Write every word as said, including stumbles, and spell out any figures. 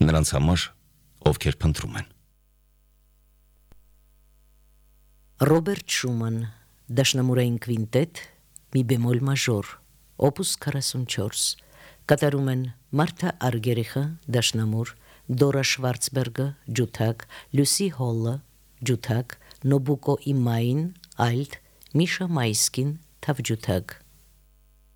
նրանց համար, ովքեր փնտրում են։ Ռոբերտ Շուման, դաշնամուրային կվինտետ, մի բեմոլ մաժոր, օպուս քառասունչորս, կատարում են Մարթա Արգերիխը, դաշնամուր, Դորա Շվարցբերգը, ջութակ, Լյուսի Հոլը, ջութակ, Նոբուկո Իմային, ալտ, Միշա Մայսկին, թավջութակ։